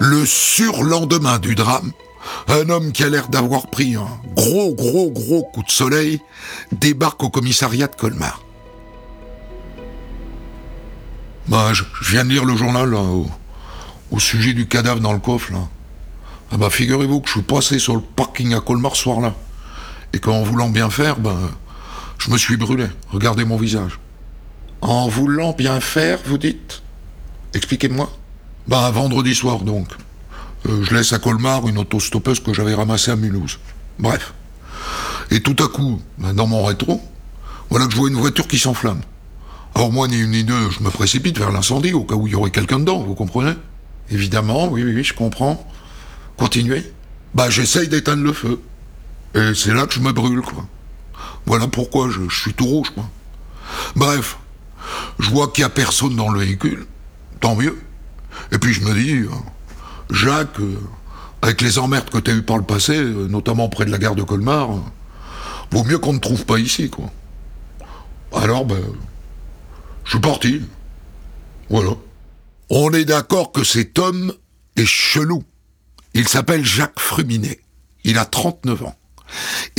Le surlendemain du drame, un homme qui a l'air d'avoir pris un gros coup de soleil débarque au commissariat de Colmar. Je viens de lire le journal là, au sujet du cadavre dans le coffre là. Figurez-vous que je suis passé sur le parking à Colmar ce soir-là. Et qu'en voulant bien faire, je me suis brûlé. Regardez mon visage. En voulant bien faire, vous dites ? Expliquez-moi. Vendredi soir donc. Je laisse à Colmar une autostoppeuse que j'avais ramassée à Mulhouse. Bref. Et tout à coup, dans mon rétro, voilà que je vois une voiture qui s'enflamme. Alors moi, ni une ni deux, je me précipite vers l'incendie au cas où il y aurait quelqu'un dedans, vous comprenez ? Évidemment, oui, je comprends. Continuez. J'essaye d'éteindre le feu. Et c'est là que je me brûle, quoi. Voilà pourquoi je suis tout rouge, quoi. Bref, je vois qu'il y a personne dans le véhicule. Tant mieux. Et puis je me dis, Jacques, avec les emmerdes que t'as eues par le passé, notamment près de la gare de Colmar, vaut mieux qu'on ne trouve pas ici, quoi. Alors, je suis parti. Voilà. On est d'accord que cet homme est chelou. Il s'appelle Jacques Fruminet. Il a 39 ans.